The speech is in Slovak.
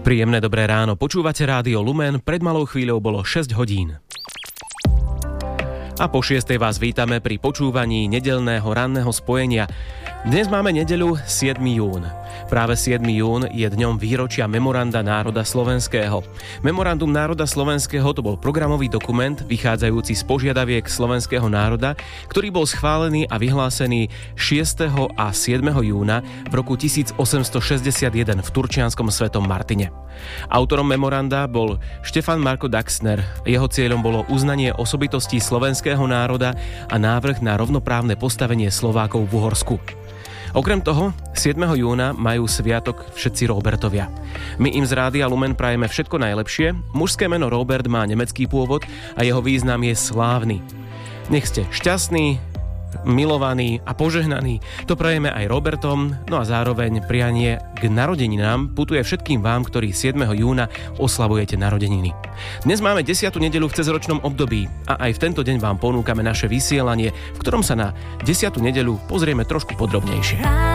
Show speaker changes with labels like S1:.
S1: Príjemné dobré ráno, počúvate Rádio Lumen, pred malou chvíľou bolo 6 hodín. A po 6. vás vítame pri počúvaní nedeľného ranného spojenia. Dnes máme nedeľu 7. jún. Práve 7. jún je dňom výročia Memoranda národa slovenského. Memorandum národa slovenského to bol programový dokument vychádzajúci z požiadaviek slovenského národa, ktorý bol schválený a vyhlásený 6. a 7. júna v roku 1861 v Turčianskom Svetom Martine. Autorom memoranda bol Štefan Marko Daxner. Jeho cieľom bolo uznanie osobitosti slovenského národa a návrh na rovnoprávne postavenie Slovákov v Uhorsku. Okrem toho, 7. júna majú sviatok všetci Robertovia. My im z Rádia Lumen prajeme všetko najlepšie. Mužské meno Robert má nemecký pôvod a jeho význam je slávny. Nech ste šťastní, milovaní a požehnaní. To prajeme aj Robertom, no a zároveň prianie k narodeninám putuje všetkým vám, ktorí 7. júna oslavujete narodeniny. Dnes máme 10. nedeľu v cezročnom období a aj v tento deň vám ponúkame naše vysielanie, v ktorom sa na 10. nedeľu pozrieme trošku podrobnejšie.